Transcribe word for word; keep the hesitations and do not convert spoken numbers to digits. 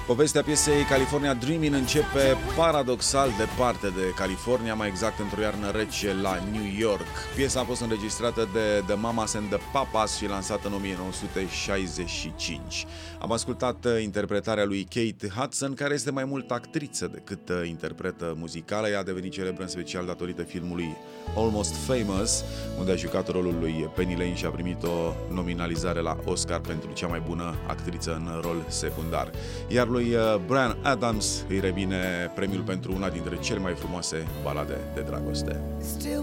Povestea piesei California Dreamin' începe paradoxal departe de California, mai exact într-o iarnă rece la New York. Piesa a fost înregistrată de The Mamas and the Papas și lansată în o mie nouă sute șaizeci și cinci. Am ascultat interpretarea lui Kate Hudson, care este mai mult actriță decât interpretă muzicală. Ea a devenit celebră în special datorită filmului Almost Famous, unde a jucat rolul lui Penny Lane și a primit o nominalizare la Oscar pentru cea mai bună actriță în rol secundar. Iar lui Bryan Adams îi revine premiul pentru una dintre cele mai frumoase balade de dragoste. Still